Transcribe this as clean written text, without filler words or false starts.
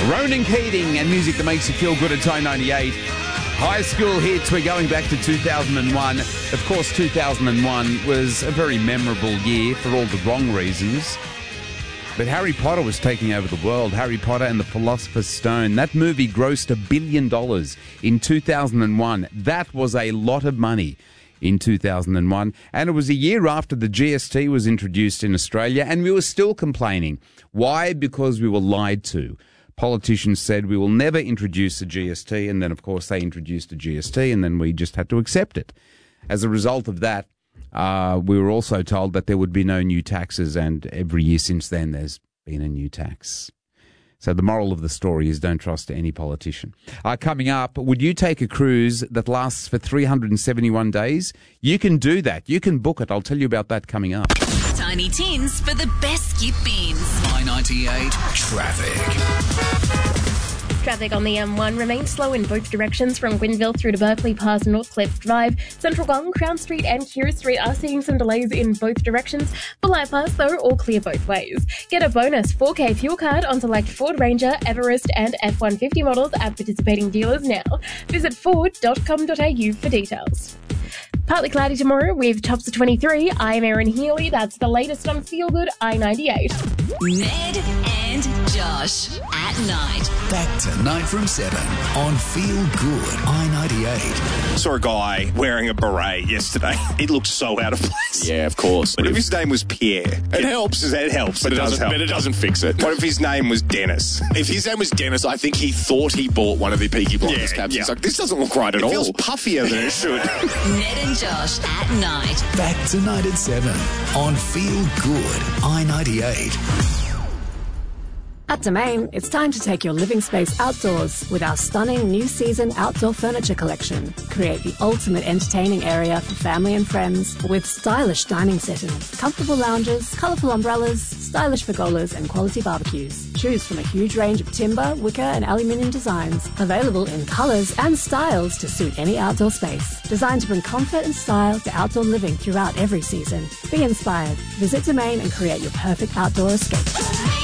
Ronan Keating and music that makes you feel good at Time 98. High school hits, we're going back to 2001. Of course, 2001 was a very memorable year for all the wrong reasons. But Harry Potter was taking over the world. Harry Potter and the Philosopher's Stone. That movie grossed $1 billion in 2001. That was a lot of money in 2001. And it was a year after the GST was introduced in Australia, and we were still complaining. Why? Because we were lied to. Politicians said we will never introduce the GST, and then, of course, they introduced the GST, and then we just had to accept it. As a result of that, we were also told that there would be no new taxes, and every year since then there's been a new tax. So the moral of the story is don't trust any politician. Coming up, would you take a cruise that lasts for 371 days? You can do that. You can book it. I'll tell you about that coming up. Tiny Tins for the best skip beans. I-98 Traffic. Traffic on the M1 remains slow in both directions from Gwynville through to Berkeley past Northcliffe Drive. Central Gong, Crown Street and Keira Street are seeing some delays in both directions. For Bypass, though, all clear both ways. Get a bonus 4K fuel card on select Ford Ranger, Everest and F-150 models at participating dealers now. Visit ford.com.au for details. Partly cloudy tomorrow with tops of 23. I'm Erin Healy. That's the latest on Feel Good I-98. Ned and Josh at night. Back tonight from 7 on Feel Good I-98. Saw a guy wearing a beret yesterday. It looked so out of place. Yeah, of course. But if his name was Pierre, It helps. It helps. But It it does doesn't, help. but it doesn't fix it. What if his name was Dennis? If his name was Dennis, I think he thought he bought one of the Peaky Blinders Yeah, cabs. yeah. He's like, this doesn't look right at It all. feels puffier than it should. Ned and Josh at night. Back tonight at 7 on Feel Good I-98. At Domain, it's time to take your living space outdoors with our stunning new season outdoor furniture collection. Create the ultimate entertaining area for family and friends with stylish dining settings, comfortable lounges, colourful umbrellas, stylish pergolas and quality barbecues. Choose from a huge range of timber, wicker and aluminium designs, available in colours and styles to suit any outdoor space. Designed to bring comfort and style to outdoor living throughout every season. Be inspired. Visit Domain and create your perfect outdoor escape.